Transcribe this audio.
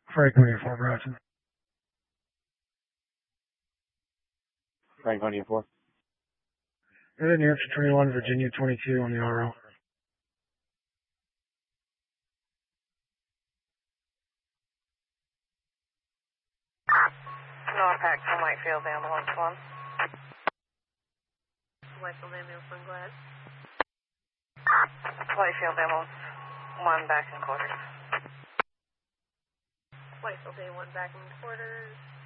Franklin 4 Bronson. Franklin 4. And New Hampshire 21, Virginia 22 on the RO. Norpac from Whitefield Ambulance 1. Whitefield Ambulance 1, go ahead. Whitefield Ambulance 1 back in quarters. Whitefield A1 back in quarters.